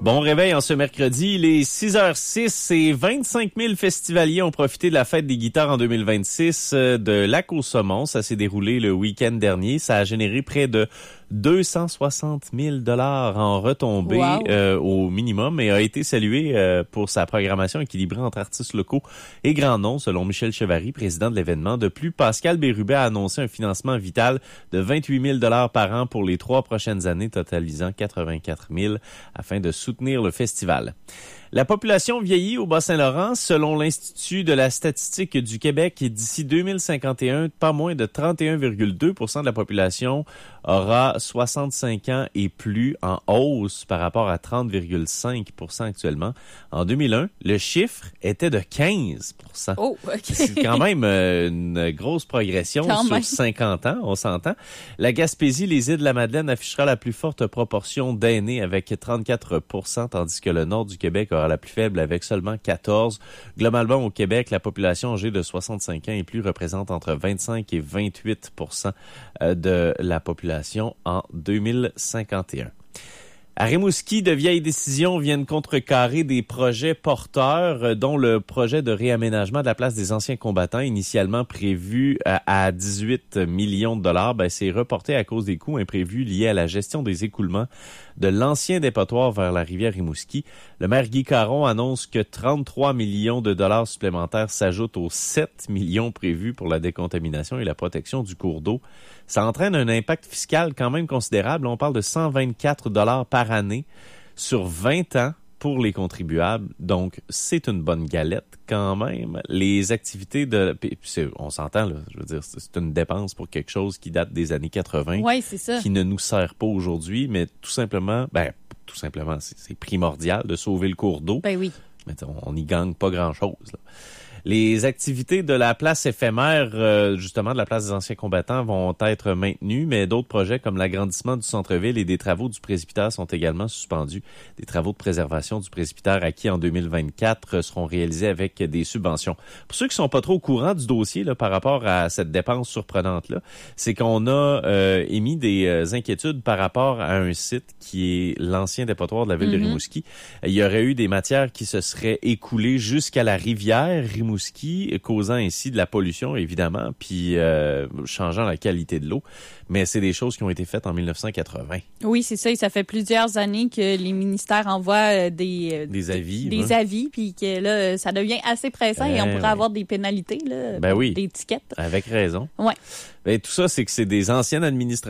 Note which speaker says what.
Speaker 1: Bon réveil en ce mercredi, il est 6h06 et 25 000 festivaliers ont profité de la fête des guitares en 2026 de Lac-aux-Saumons. Ça s'est déroulé le week-end dernier. Ça a généré près de 260 000 $ en retombées au minimum et a été salué pour sa programmation équilibrée entre artistes locaux et grands noms, selon Michel Chevary, président de l'événement. De plus, Pascal Bérubet a annoncé un financement vital de 28 000 $ par an pour les 3 prochaines années, totalisant 84 000 afin de soutenir le festival. La population vieillit au Bas-Saint-Laurent. Selon l'Institut de la statistique du Québec, d'ici 2051, pas moins de 31,2 % de la population aura 65 ans et plus, en hausse par rapport à 30,5 % actuellement. En 2001, le chiffre était de 15 %.
Speaker 2: Oh, OK.
Speaker 1: C'est quand même une grosse progression sur 50 ans, on s'entend. La Gaspésie, les îles de la Madeleine affichera la plus forte proportion d'aînés avec 34 %, tandis que le nord du Québec aura la plus faible avec seulement 14 %. Globalement, au Québec, la population âgée de 65 ans et plus représente entre 25 et 28 % de la population en 2051. À Rimouski, de vieilles décisions viennent contrecarrer des projets porteurs, dont le projet de réaménagement de la place des anciens combattants, initialement prévu à 18 millions de $. C'est reporté à cause des coûts imprévus liés à la gestion des écoulements de l'ancien dépotoir vers la rivière Rimouski. Le maire Guy Caron annonce que 33 millions de $ supplémentaires s'ajoutent aux 7 millions prévus pour la décontamination et la protection du cours d'eau. Ça entraîne un impact fiscal quand même considérable. On parle de 124 $ par année sur 20 ans pour les contribuables. Donc, c'est une bonne galette quand même. Les activités on s'entend, là, je veux dire, c'est une dépense pour quelque chose qui date des années 80.
Speaker 2: Oui, c'est ça. Qui
Speaker 1: ne nous sert pas aujourd'hui, mais tout simplement, c'est primordial de sauver le cours d'eau.
Speaker 2: Ben oui.
Speaker 1: Mais on n'y gagne pas grand-chose, là. Les activités de la place éphémère, justement de la place des anciens combattants, vont être maintenues, mais d'autres projets comme l'agrandissement du centre-ville et des travaux du presbytère sont également suspendus. Des travaux de préservation du presbytère acquis en 2024 seront réalisés avec des subventions. Pour ceux qui sont pas trop au courant du dossier là, par rapport à cette dépense surprenante-là, c'est qu'on a émis des inquiétudes par rapport à un site qui est l'ancien dépotoir de la ville de Rimouski. Il y aurait eu des matières qui se seraient écoulées jusqu'à la rivière Rimouski, causant ainsi de la pollution, évidemment, puis changeant la qualité de l'eau. Mais c'est des choses qui ont été faites en 1980.
Speaker 2: Oui, c'est ça. Et ça fait plusieurs années que les ministères envoient des avis, puis que là, ça devient assez pressant et on pourrait avoir des pénalités, là, des tickets.
Speaker 1: Avec raison.
Speaker 2: Ouais.
Speaker 1: Tout ça, c'est que c'est des anciennes administrations